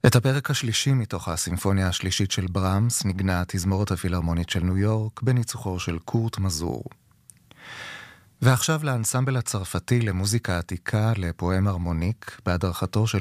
את הפרק השלישי מתוך הסימפוניה השלישית של ברמס נגנה התזמורת הפילהרמונית של ניו יורק בניצוחו של קורט מזור. ועכשיו לאנסמבל הצרפתי למוזיקה עתיקה לפואם הרמוניק בהדרכתו של